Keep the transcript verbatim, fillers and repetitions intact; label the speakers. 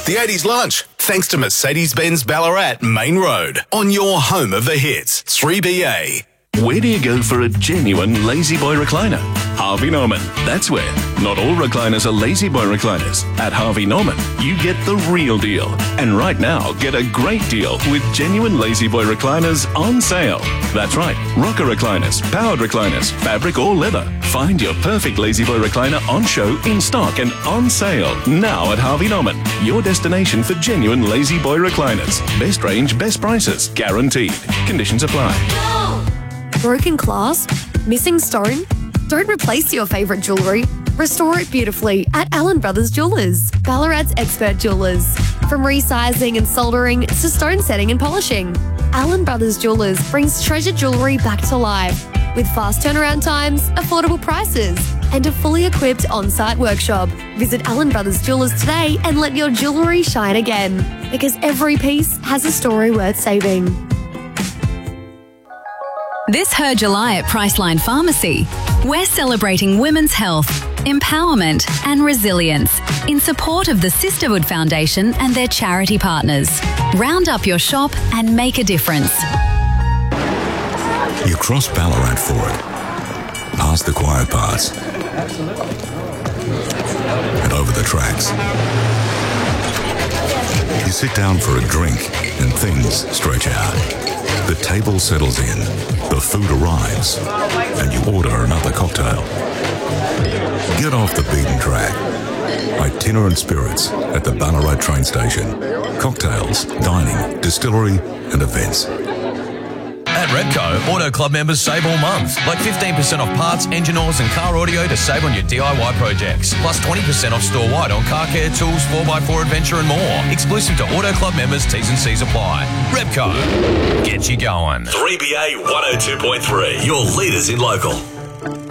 Speaker 1: The eighties lunch, thanks to Mercedes-Benz Ballarat Main Road, on your home of the hits, three B A.
Speaker 2: Where do you go for a genuine Lazy Boy recliner? Harvey Norman, that's where. Not all recliners are Lazy Boy recliners. At Harvey Norman, you get the real deal. And right now, get a great deal with genuine Lazy Boy recliners on sale. That's right, rocker recliners, powered recliners, fabric or leather. Find your perfect Lazy Boy recliner on show, in stock and on sale now at Harvey Norman. Your destination for genuine Lazy Boy recliners. Best range, best prices, guaranteed. Conditions apply.
Speaker 3: Broken glass? Missing stone? Don't replace your favourite jewellery. Restore it beautifully at Allen Brothers Jewellers, Ballarat's expert jewellers. From resizing and soldering to stone setting and polishing, Allen Brothers Jewellers brings treasured jewellery back to life with fast turnaround times, affordable prices, and a fully equipped on-site workshop. Visit Allen Brothers Jewellers today and let your jewellery shine again, because every piece has a story worth saving.
Speaker 4: This Her July at Priceline Pharmacy, we're celebrating women's health, empowerment and resilience in support of the Sisterhood Foundation and their charity partners. Round up your shop and make a difference.
Speaker 5: You cross Ballarat Ford, past the quiet parts, and over the tracks. You sit down for a drink and things stretch out. The table settles in, the food arrives, and you order another cocktail. Get off the beaten track. Itinerant Spirits at the Ballarat train station. Cocktails, dining, distillery and events.
Speaker 6: At Repco, Auto Club members save all month. Like fifteen percent off parts, engine oils and car audio to save on your D I Y projects. Plus twenty percent off store-wide on car care, tools, four by four adventure and more. Exclusive to Auto Club members, T's and C's apply. Repco, get you going.
Speaker 7: three B A one oh two point three, your leaders in local.